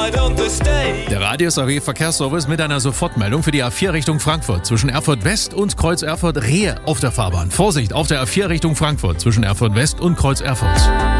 Der Radius AW Verkehrsservice mit einer Sofortmeldung für die A4 Richtung Frankfurt. Zwischen Erfurt West und Kreuz Erfurt Rehe auf der Fahrbahn. Vorsicht auf der A4 Richtung Frankfurt zwischen Erfurt West und Kreuz Erfurt.